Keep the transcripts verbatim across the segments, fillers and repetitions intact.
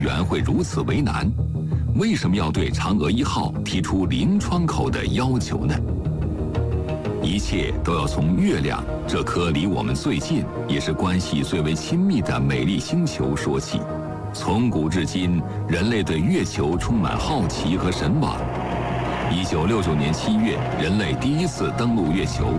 员会如此为难？为什么要对嫦娥一号提出零窗口的要求呢？一切都要从月亮这颗离我们最近，也是关系最为亲密的美丽星球说起。从古至今，人类对月球充满好奇和神往。一九六九年七月，人类第一次登陆月球。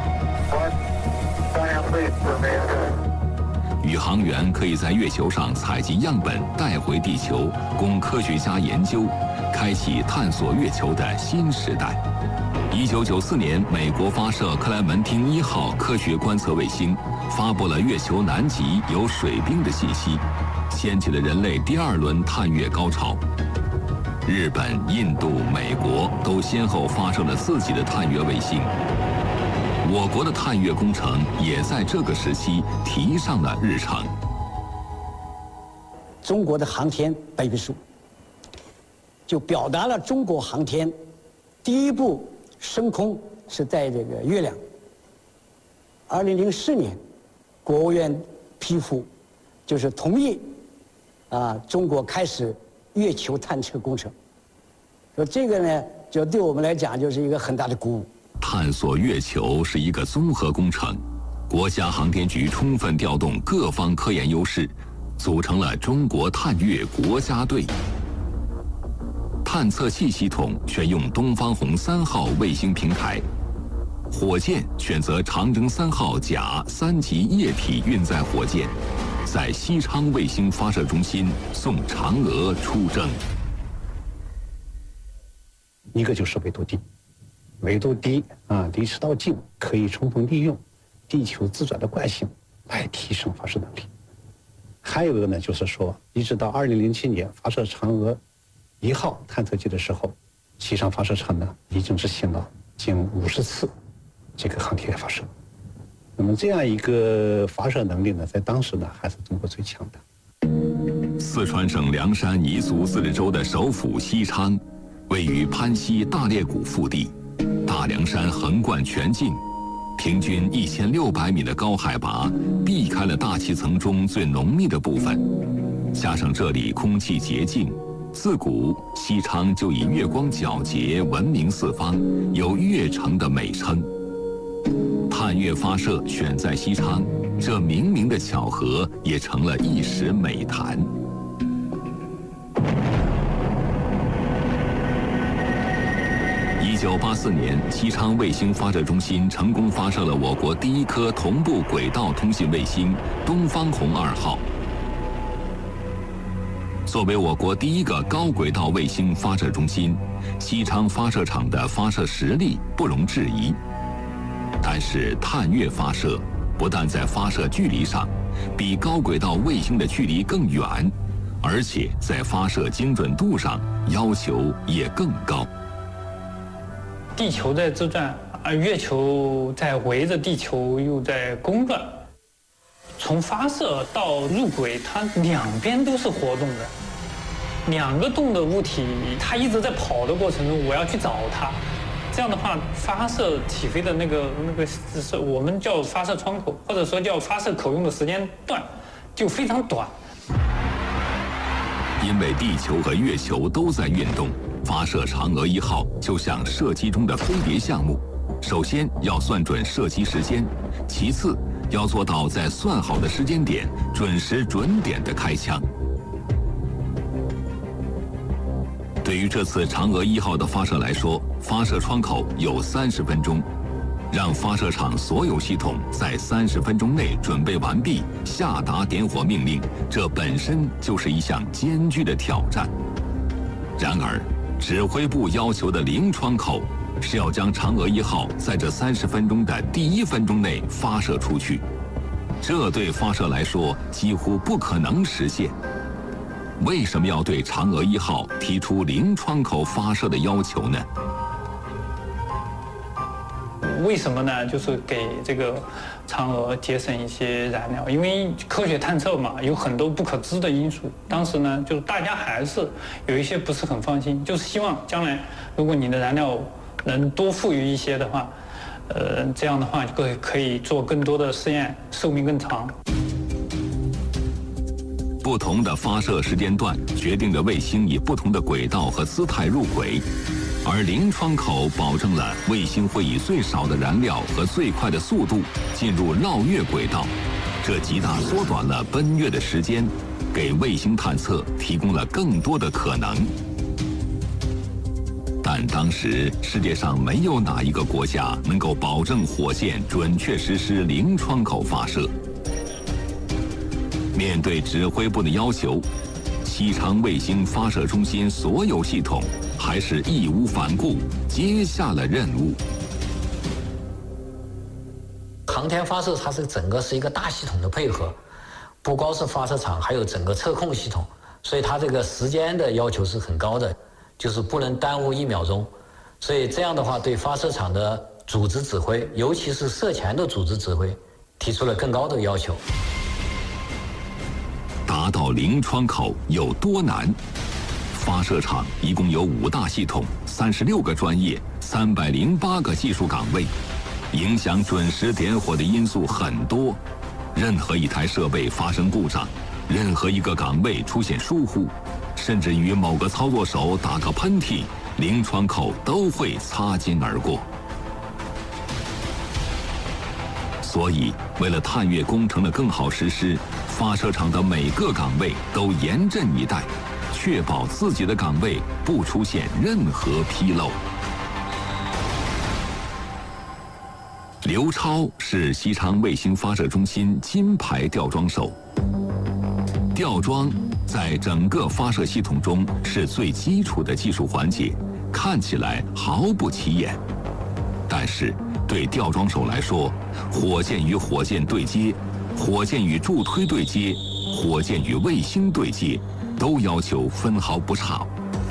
宇航员可以在月球上采集样本带回地球，供科学家研究，开启探索月球的新时代。一九九四年，美国发射克莱门汀一号科学观测卫星，发布了月球南极有水冰的信息，掀起了人类第二轮探月高潮。日本、印度、美国都先后发射了自己的探月卫星。我国的探月工程也在这个时期提上了日程。 中国的航天白皮书就表达了中国航天第一步升空是在这个月亮。二零零四年，国务院批复，就是同意啊，中国开始月球探测工程。说这个呢，就对我们来讲就是一个很大的鼓舞。 探索月球是一个综合工程，国家航天局充分调动各方科研优势，组成了中国探月国家队。探测器系统选用东方红三号卫星平台，火箭选择长征三号甲三级液体运载火箭，在西昌卫星发射中心送嫦娥出征。 一个就是纬度低。纬度低啊，离赤道近，可以充分利用地球自转的惯性来提升发射能力。还有一个呢，就是说，一直到二零零七年发射嫦娥一号探测器的时候，西昌发射场呢已经执行了近五十次这个航天发射。那么这样一个发射能力呢，在当时呢还是中国最强的。 四川省凉山彝族自治州的首府西昌，位于攀西大裂谷腹地。大凉山横贯全境，平均一千六百米的高海拔，避开了大气层中最浓密的部分。加上这里空气洁净，自古西昌就以月光皎洁闻名四方，有月城的美称。探月发射选在西昌，这冥冥的巧合也成了一时美谈。一九八四年，西昌卫星发射中心成功发射了我国第一颗同步轨道通信卫星东方红二号。作为我国第一个高轨道卫星发射中心，西昌发射场的发射实力不容置疑。但是探月发射不但在发射距离上比高轨道卫星的距离更远，而且在发射精准度上要求也更高。 地球在自转，而月球在围着地球又在公转。从发射到入轨，它两边都是活动的，两个动的物体，它一直在跑的过程中，我要去找它。这样的话，发射起飞的那个那个是我们叫发射窗口，或者说叫发射可用的时间段，就非常短。 因为地球和月球都在运动。发射嫦娥一号就像射击中的飞碟项目，首先要算准射击时间，其次要做到在算好的时间点准时准点的开枪。对于这次嫦娥一号的发射来说，发射窗口有三十分钟，让发射场所有系统在三十分钟内准备完毕，下达点火命令，这本身就是一项艰巨的挑战。然而指挥部要求的零窗口是要将嫦娥一号在这三十分钟的第一分钟内发射出去，这对发射来说几乎不可能实现。为什么要对嫦娥一号提出零窗口发射的要求呢？ 为什么呢？就是给这个嫦娥节省一些燃料，因为科学探测嘛，有很多不可知的因素。当时呢，就是大家还是有一些不是很放心，就是希望将来如果你的燃料能多富裕一些的话，呃，这样的话就可以做更多的试验，寿命更长。 不同的发射时间段决定着卫星以不同的轨道和姿态入轨，而零窗口保证了卫星会以最少的燃料和最快的速度进入绕月轨道，这极大缩短了奔月的时间，给卫星探测提供了更多的可能。但当时世界上没有哪一个国家能够保证火箭准确实施零窗口发射。面对指挥部的要求，西昌卫星发射中心所有系统还是义无反顾接下了任务。 航天发射它是整个是一个大系统的配合，不光是发射场，还有整个测控系统，所以它这个时间的要求是很高的，就是不能耽误一秒钟。所以这样的话，对发射场的组织指挥，尤其是射前的组织指挥，提出了更高的要求。 达到零窗口有多难？发射场一共有五大系统、三十六个专业、三百零八个技术岗位，影响准时点火的因素很多。任何一台设备发生故障，任何一个岗位出现疏忽，甚至于某个操作手打个喷嚏，零窗口都会擦肩而过。所以，为了探月工程的更好实施，发射场的每个岗位都严阵以待，确保自己的岗位不出现任何纰漏。刘超是西昌卫星发射中心金牌吊装手。吊装在整个发射系统中是最基础的技术环节，看起来毫不起眼，但是对吊装手来说，火箭与火箭对接，火箭与助推对接，火箭与卫星对接，都要求分毫不差。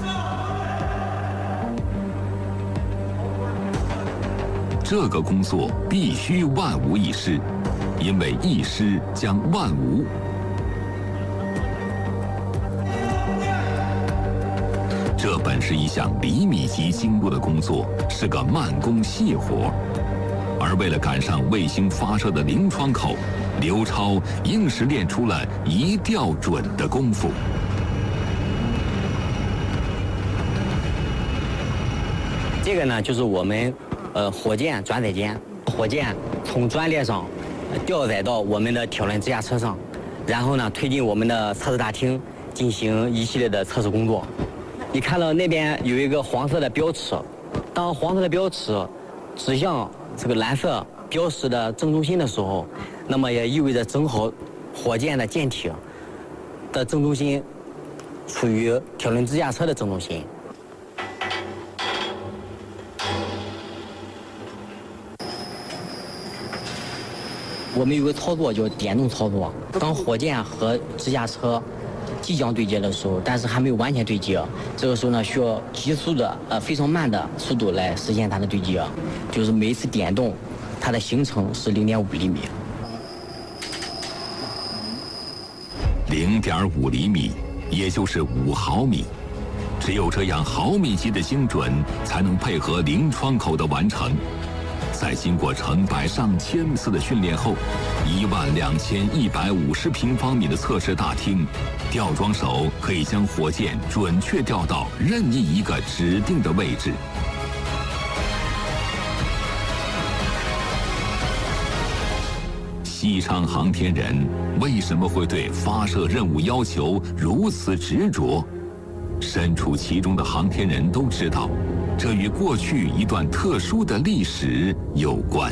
这个工作必须万无一失，因为一失将万无。这本是一项厘米级精度的工作，是个慢工细活。而为了赶上卫星发射的零窗口，刘超硬是练出了一吊准的功夫。 这个呢，就是我们呃火箭转载件，火箭从转列上吊载到我们的铁轮支架车上，然后呢推进我们的测试大厅进行一系列的测试工作。你看到那边有一个黄色的标尺，当黄色的标尺指向这个蓝色标识的正中心的时候，那么也意味着正好火箭的舰体的正中心处于铁轮支架车的正中心。我们有个操作叫点动操作，当火箭和支架车即将对接的时候，但是还没有完全对接，这个时候呢需要急速的呃非常慢的速度来实现它的对接，就是每一次点动，它的行程是零点五厘米。 零点五厘米，也就是五毫米。只有这样毫米级的精准，才能配合零窗口的完成。在经过成百上千次的训练后，一万两千一百五十平方米的测试大厅，吊装手可以将火箭准确吊到任意一个指定的位置。西昌航天人为什么会对发射任务要求如此执着？身处其中的航天人都知道，这与过去一段特殊的历史有关。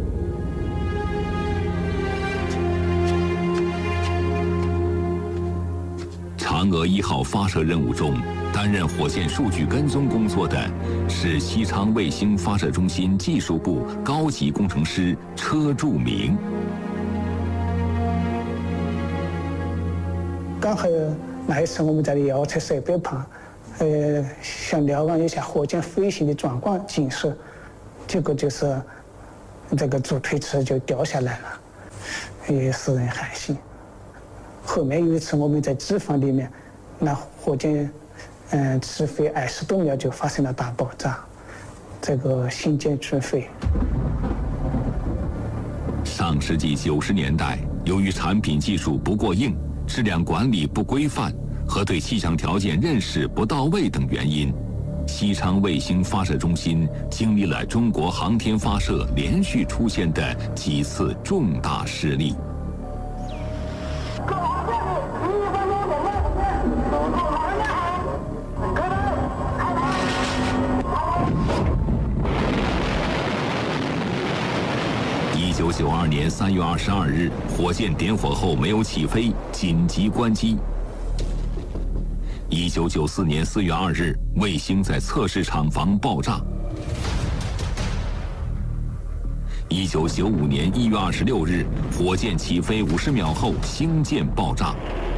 嫦娥一号发射任务中，担任火箭数据跟踪工作的是西昌卫星发射中心技术部高级工程师车柱明。 刚好那一次我们在遥测设备旁，呃，想瞭望一下火箭飞行的状况景色，结果就是这个助推车就掉下来了，也使人寒心。后面有一次我们在机房里面，那火箭嗯起飞二十多秒就发生了大爆炸，这个心肌全废。 上世纪九十年代，由于产品技术不过硬， 质量管理不规范和对气象条件认识不到位等原因，西昌卫星发射中心经历了中国航天发射连续出现的几次重大失利。一九九二年三月二十二日，火箭点火后没有起飞，紧急关机。一九九四年四月二日，卫星在测试厂房爆炸。一九九五年一月二十六日，火箭起飞五十秒后，星舰爆炸。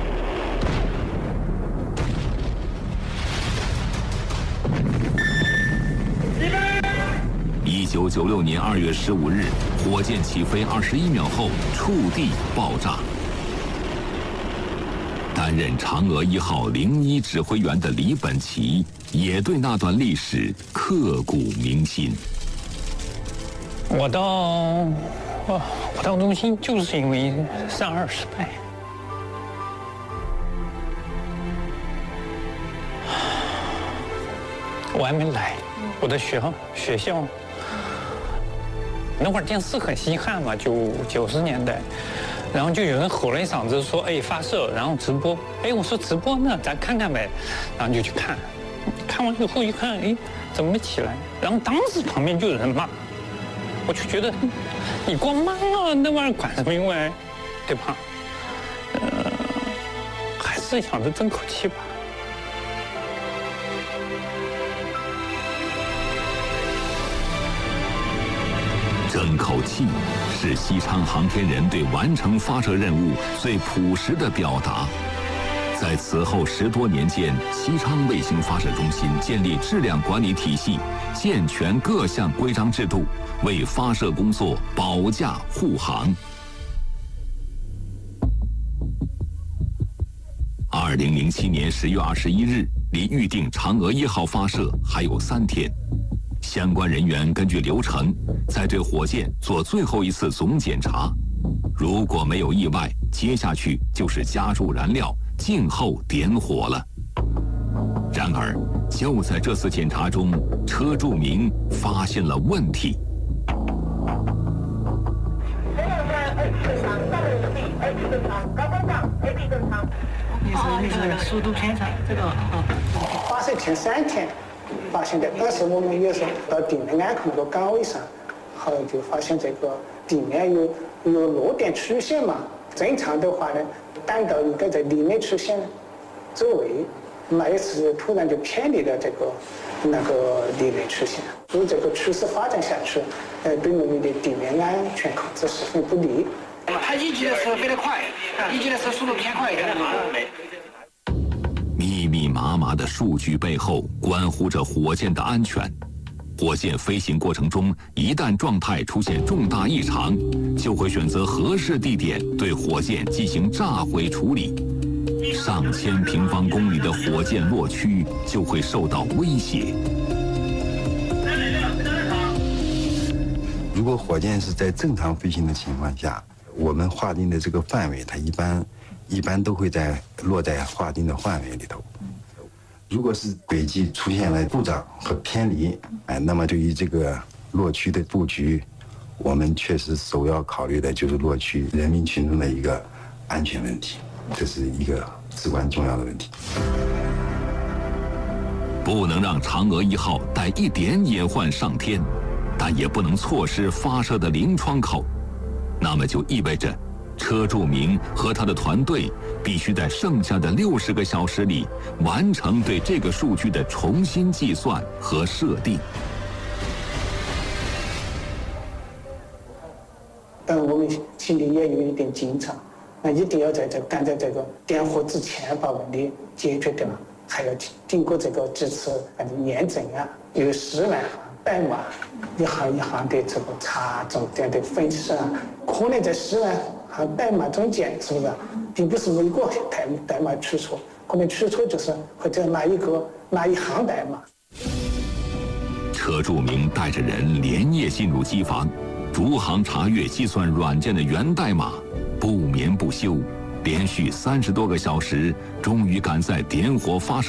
一九九六年二月十五日，火箭起飞二十一秒后触地爆炸。担任嫦娥一号零一指挥员的李本奇也对那段历史刻骨铭心。 我到我我到中心就是因为三二失败。我还没来，我的学校学校。那会儿电视很稀罕嘛，九九十年代，然后就有人吼了一嗓子说：“哎，发射，然后直播。”哎，我说直播呢，咱看看呗，然后就去看，看完以后一看，哎，怎么没起来？然后当时旁边就有人骂，我就觉得你光骂了，那玩意儿管什么用哎，对吧？呃，还是想着争口气吧。 争口气是西昌航天人对完成发射任务最朴实的表达。在此后十多年间，西昌卫星发射中心建立质量管理体系，健全各项规章制度，为发射工作保驾护航。二零零七年十月二十一日，离预定嫦娥一号发射还有三天。相关人员根据流程，在对火箭做最后一次总检查。如果没有意外，接下去就是加注燃料，静候点火了。然而，就在这次检查中，车柱明发现了问题。 你是那个速度偏差，这个啊，发射前三天发现的，但是我们有时候到地面安控那个岗位上，后来就发现这个地面有有落点曲线嘛。正常的话呢，弹道应该在地面曲线周围，那一次突然就偏离了这个那个地面曲线，所以这个趋势发展下去，呃，对我们的地面安全控制十分不利。它一级的时候飞得快，一级的时候速度偏快一点。 密密麻麻的数据背后，关乎着火箭的安全。火箭飞行过程中，一旦状态出现重大异常，就会选择合适地点对火箭进行炸毁处理。上千平方公里的火箭落区就会受到威胁。 如果火箭是在正常飞行的情况下，我们划定的这个范围，它一般一般都会在落在划定的范围里头。如果是轨迹出现了故障和偏离，哎，那么对于这个落区的布局，我们确实首要考虑的就是落区人民群众的一个安全问题，这是一个至关重要的问题。 不能让嫦娥一号带一点隐患上天，但也不能错失发射的零窗口，那么就意味着车柱明和他的团队必须在剩下的六十个小时里完成对这个数据的重新计算和设定。 但我们心里也有一点紧张，那一定要在这赶在这个点火之前把问题解决掉，还要经过这个几次啊验证啊，有十万行代码，一行一行的这个查重点的分析啊，可能在十万行代码中间，是不是并不是每个代代码出错，可能出错就是或者哪一个哪一行代码。 车柱明带着人连夜进入机房，逐行查阅计算软件的源代码，不眠不休， 连续三十多个小时，终于赶在点火发射